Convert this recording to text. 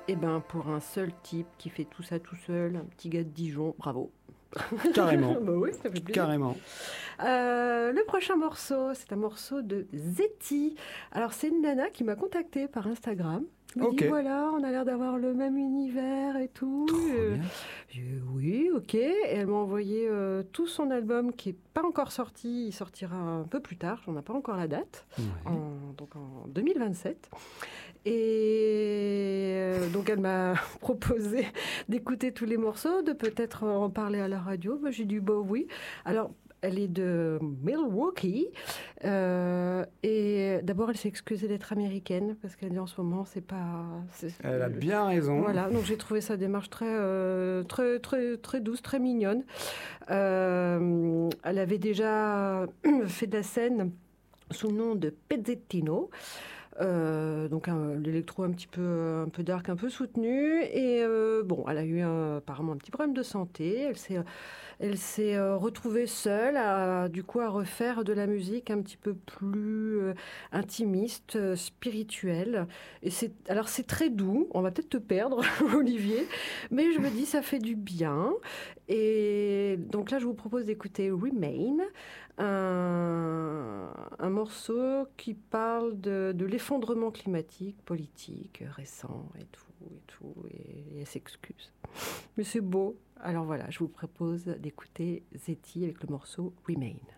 Eh ben, pour un seul type qui fait tout ça tout seul, un petit gars de Dijon, bravo. Carrément. Bah oui, ça fait plaisir. Carrément. Le prochain morceau, c'est un morceau de Zeti. Alors, c'est une nana qui m'a contactée par Instagram. Elle m'a dit, Ok. voilà, on a l'air d'avoir le même univers et tout. Trop bien. J'ai dit, oui, ok. Et elle m'a envoyé tout son album qui n'est pas encore sorti. Il sortira un peu plus tard, j'en ai pas encore la date. Ouais. Donc en 2027. Et donc elle m'a proposé d'écouter tous les morceaux, de peut-être en parler à la radio. Moi, j'ai dit, bah oui. Alors, elle est de Milwaukee. Et d'abord, elle s'est excusée d'être américaine parce qu'elle dit en ce moment, c'est pas. Elle a bien raison. Voilà, donc j'ai trouvé sa démarche très douce, très mignonne. Elle avait déjà fait de la scène sous le nom de Pezzettino. Donc l'électro un peu dark, un peu soutenu. Et bon, elle a eu apparemment un petit problème de santé. Elle s'est retrouvée seule, du coup, à refaire de la musique un petit peu plus intimiste, spirituelle. Et alors c'est très doux. On va peut-être te perdre, Olivier, mais je me dis ça fait du bien. Et donc là, je vous propose d'écouter Remain, un morceau qui parle de l'effondrement climatique, politique, récent et tout, et elle s'excuse. Mais c'est beau. Alors voilà, je vous propose d'écouter Zeti avec le morceau Remain.